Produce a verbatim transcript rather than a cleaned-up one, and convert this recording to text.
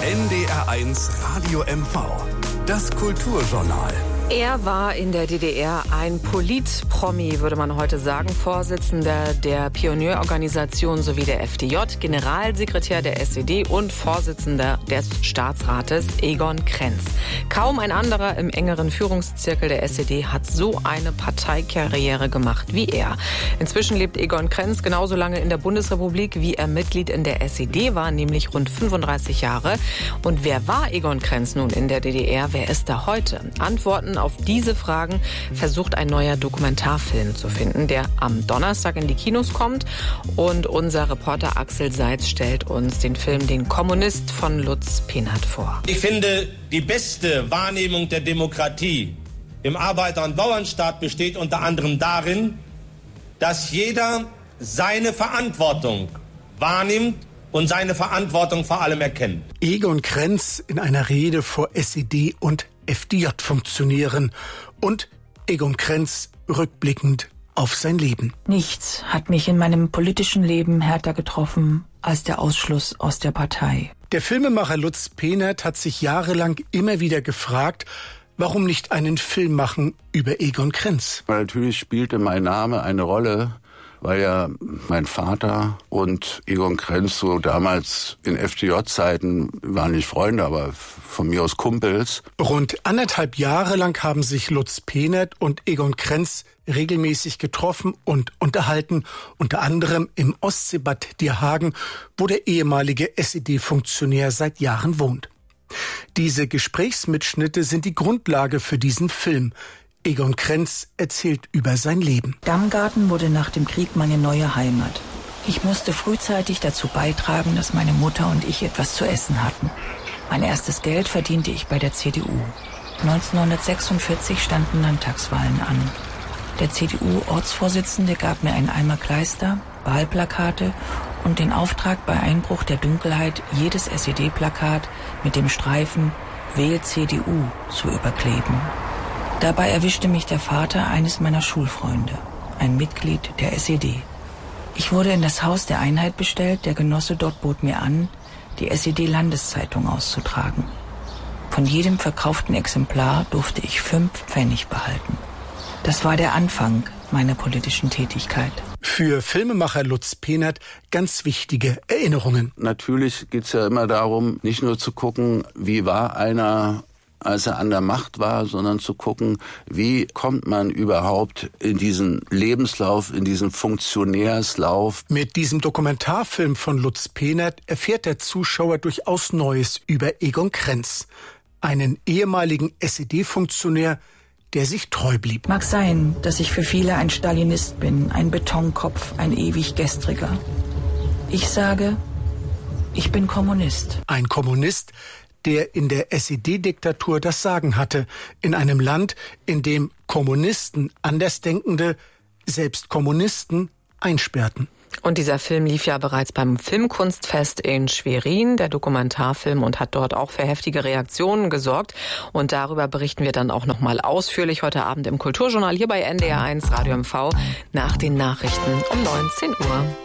N D R eins Radio M V. Das Kulturjournal. Er war in der D D R ein Polit-Promi, würde man heute sagen, Vorsitzender der Pionierorganisation sowie der F D J, Generalsekretär der S E D und Vorsitzender des Staatsrates, Egon Krenz. Kaum ein anderer im engeren Führungszirkel der S E D hat so eine Parteikarriere gemacht wie er. Inzwischen lebt Egon Krenz genauso lange in der Bundesrepublik, wie er Mitglied in der S E D war, nämlich rund fünfunddreißig Jahre. Und wer war Egon Krenz nun in der D D R? Wer ist er heute? Antworten auf diese Fragen versucht ein neuer Dokumentarfilm zu finden, der am Donnerstag in die Kinos kommt. Und unser Reporter Axel Seitz stellt uns den Film Den Kommunist von Lutz Pehnert vor. Ich finde, die beste Wahrnehmung der Demokratie im Arbeiter- und Bauernstaat besteht unter anderem darin, dass jeder seine Verantwortung wahrnimmt und seine Verantwortung vor allem erkennt. Egon Krenz in einer Rede vor S E D und F D J-Funktionären und Egon Krenz rückblickend auf sein Leben. Nichts hat mich in meinem politischen Leben härter getroffen als der Ausschluss aus der Partei. Der Filmemacher Lutz Pehnert hat sich jahrelang immer wieder gefragt, warum nicht einen Film machen über Egon Krenz? Natürlich spielte mein Name eine Rolle, weil ja mein Vater und Egon Krenz so damals in F D J-Zeiten waren nicht Freunde, aber von mir aus Kumpels. Rund anderthalb Jahre lang haben sich Lutz Pehnert und Egon Krenz regelmäßig getroffen und unterhalten, unter anderem im Ostseebad Dierhagen, wo der ehemalige S E D-Funktionär seit Jahren wohnt. Diese Gesprächsmitschnitte sind die Grundlage für diesen Film. Egon Krenz erzählt über sein Leben. Damgarten wurde nach dem Krieg meine neue Heimat. Ich musste frühzeitig dazu beitragen, dass meine Mutter und ich etwas zu essen hatten. Mein erstes Geld verdiente ich bei der C D U. neunzehnhundertsechsundvierzig standen Landtagswahlen an. Der C D U-Ortsvorsitzende gab mir einen Eimer Kleister, Wahlplakate und den Auftrag, bei Einbruch der Dunkelheit jedes S E D-Plakat mit dem Streifen Wähl C D U zu überkleben. Dabei erwischte mich der Vater eines meiner Schulfreunde, ein Mitglied der S E D. Ich wurde in das Haus der Einheit bestellt, der Genosse dort bot mir an, die S E D-Landeszeitung auszutragen. Von jedem verkauften Exemplar durfte ich fünf Pfennig behalten. Das war der Anfang meiner politischen Tätigkeit. Für Filmemacher Lutz Pehnert ganz wichtige Erinnerungen. Natürlich geht's ja immer darum, nicht nur zu gucken, wie war einer, als er an der Macht war, sondern zu gucken, wie kommt man überhaupt in diesen Lebenslauf, in diesen Funktionärslauf. Mit diesem Dokumentarfilm von Lutz Pehnert erfährt der Zuschauer durchaus Neues über Egon Krenz, einen ehemaligen S E D-Funktionär, der sich treu blieb. Mag sein, dass ich für viele ein Stalinist bin, ein Betonkopf, ein ewig Gestriger. Ich sage, ich bin Kommunist. Ein Kommunist, der in der S E D-Diktatur das Sagen hatte, in einem Land, in dem Kommunisten, Andersdenkende, selbst Kommunisten einsperrten. Und dieser Film lief ja bereits beim Filmkunstfest in Schwerin, der Dokumentarfilm, und hat dort auch für heftige Reaktionen gesorgt. Und darüber berichten wir dann auch nochmal ausführlich heute Abend im Kulturjournal hier bei N D R eins Radio M V nach den Nachrichten um neunzehn Uhr.